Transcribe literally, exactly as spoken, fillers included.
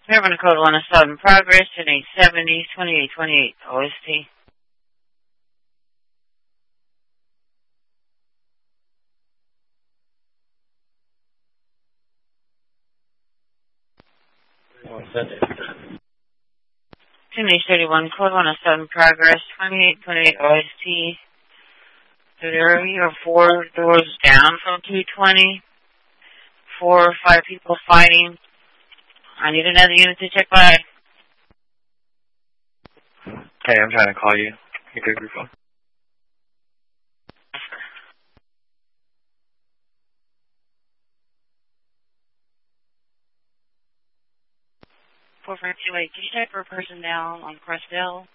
Urban Code one oh seven Progress, ten eight seventy, twenty-eight twenty-eight O S T. ten eight thirty-one Code one oh seven Progress, twenty-eight twenty-eight O S T. There are four doors down from two twenty. Four or five people fighting. I need another unit to check by. Hey, I'm trying to call you. You good, your phone? four five two eight, can you check for a person down on Crestdale?